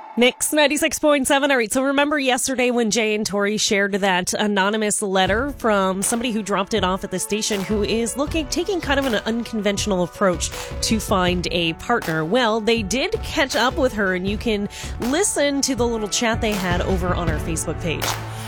Mix 96.7. All right, so remember yesterday when Jay and Tori shared that anonymous letter from somebody who dropped it off at the station who is taking kind of an unconventional approach to find a partner. Well, they did catch up with her, and you can listen to the little chat they had over on our Facebook page.